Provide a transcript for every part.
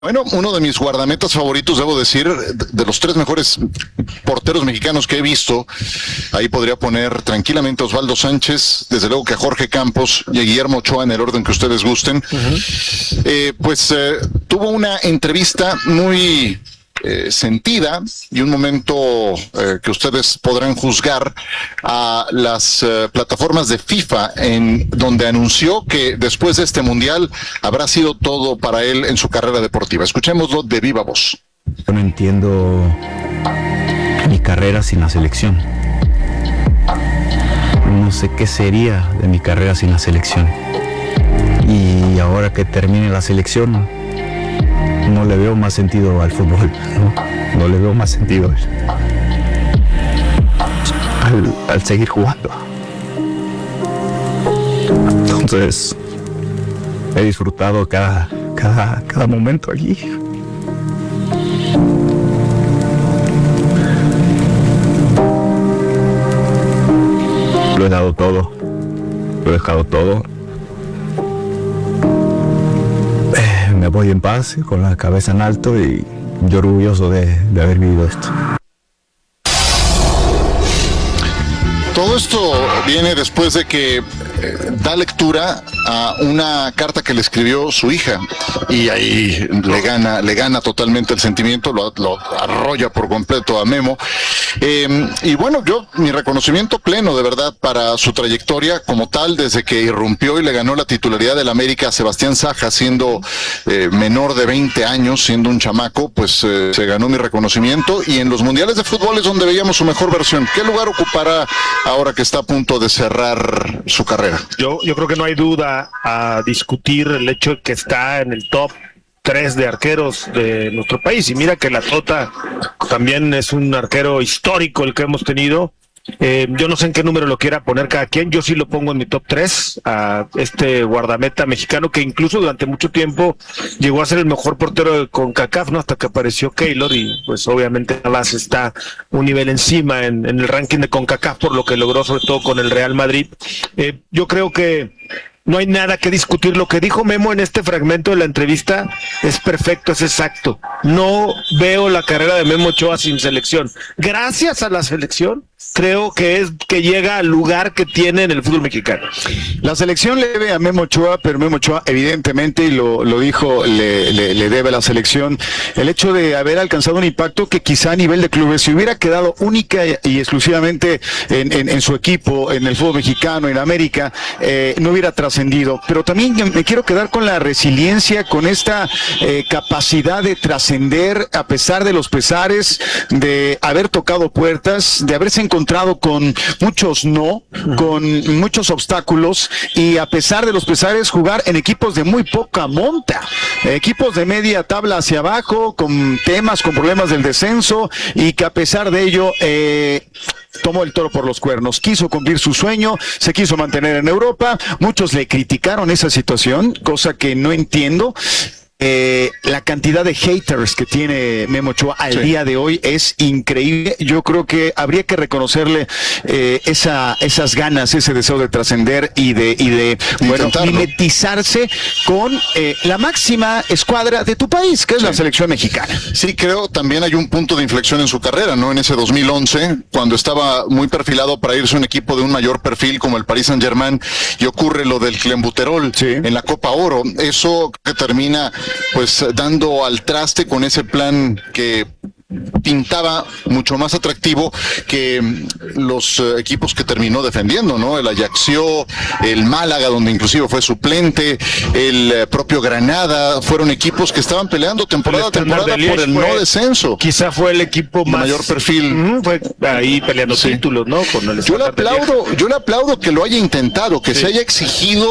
Bueno, uno de mis guardametas favoritos, debo decir, de los tres mejores porteros mexicanos que he visto, ahí podría poner tranquilamente a Osvaldo Sánchez, desde luego que a Jorge Campos y a Guillermo Ochoa en el orden que ustedes gusten. Tuvo una entrevista muy sentida y un momento que ustedes podrán juzgar a las plataformas de FIFA, en donde anunció que después de este mundial habrá sido todo para él en su carrera deportiva. Escuchémoslo de viva voz. Yo no entiendo mi carrera sin la selección. No sé qué sería de mi carrera sin la selección. Y ahora que termine la selección, no le veo más sentido al fútbol, no le veo más sentido al seguir jugando. Entonces, he disfrutado cada momento aquí. Lo he dado todo, lo he dejado todo. Me voy en paz, con la cabeza en alto y yo orgulloso de haber vivido esto. Todo esto viene después de que da lectura a una carta que le escribió su hija y ahí le gana totalmente el sentimiento, lo arrolla por completo a Memo. Y bueno, mi reconocimiento pleno de verdad para su trayectoria como tal, desde que irrumpió y le ganó la titularidad del América a Sebastián Saja, siendo menor de 20 años, siendo un chamaco, pues se ganó mi reconocimiento, y en los mundiales de fútbol es donde veíamos su mejor versión. ¿Qué lugar ocupará ahora que está a punto de cerrar su carrera? Yo creo que no hay duda a discutir el hecho de que está en el top 3 de arqueros de nuestro país, y mira que la Tota también es un arquero histórico el que hemos tenido. Yo no sé en qué número lo quiera poner cada quien, yo sí lo pongo en mi top 3 a este guardameta mexicano que incluso durante mucho tiempo llegó a ser el mejor portero de CONCACAF, ¿no? Hasta que apareció Keylor y pues obviamente Navas está un nivel encima en el ranking de CONCACAF por lo que logró sobre todo con el Real Madrid. Yo creo que no hay nada que discutir. Lo que dijo Memo en este fragmento de la entrevista es perfecto, es exacto. No veo la carrera de Memo Ochoa sin selección. Gracias a la selección, creo que es que llega al lugar que tiene en el fútbol mexicano. La selección le debe a Memo Ochoa, pero Memo Ochoa evidentemente, y lo dijo, le debe a la selección el hecho de haber alcanzado un impacto que quizá a nivel de clubes, si hubiera quedado única y exclusivamente en su equipo, en el fútbol mexicano, en América, no hubiera trascendido. Pero también me quiero quedar con la resiliencia, con esta capacidad de trascender a pesar de los pesares, de haber tocado puertas, de haberse encontrado con muchos con muchos obstáculos, y a pesar de los pesares jugar en equipos de muy poca monta, equipos de media tabla hacia abajo, con problemas del descenso, y que a pesar de ello tomó el toro por los cuernos, quiso cumplir su sueño, se quiso mantener en Europa. Muchos le criticaron esa situación, cosa que no entiendo. La cantidad de haters que tiene Memo Ochoa al día de hoy es increíble. Yo creo que habría que reconocerle esas ganas, ese deseo de trascender y de mimetizarse con la máxima escuadra de tu país, que es la selección mexicana. Sí, creo también hay un punto de inflexión en su carrera, ¿no? En ese 2011, cuando estaba muy perfilado para irse a un equipo de un mayor perfil como el Paris Saint-Germain, y ocurre lo del Clenbuterol en la Copa Oro. Eso que termina pues dando al traste con ese plan que pintaba mucho más atractivo que los equipos que terminó defendiendo, ¿no? El Ajaccio, el Málaga, donde inclusive fue suplente, el propio Granada, fueron equipos que estaban peleando temporada a temporada por el no descenso. Quizá fue el equipo más mayor perfil. Fue ahí peleando títulos, ¿no? Con el yo le aplaudo que lo haya intentado, que se haya exigido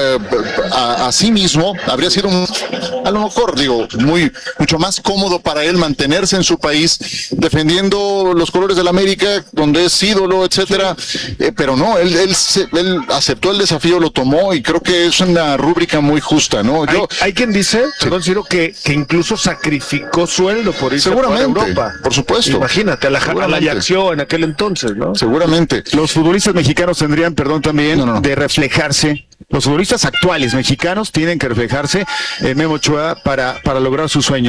a sí mismo. Habría sido a lo mejor, mucho más cómodo para él mantenerse en su país país, defendiendo los colores del América, donde es ídolo, etcétera, pero no, él aceptó el desafío, lo tomó, y creo que es una rúbrica muy justa, ¿no? Hay quien dice, perdón, Ciro, que incluso sacrificó sueldo por irse a Europa. Por supuesto. Imagínate, a la Ajaccio en aquel entonces, ¿no? Seguramente. Los futbolistas mexicanos tendrían, también de reflejarse. Los futbolistas actuales mexicanos tienen que reflejarse en Memo Ochoa para lograr su sueño.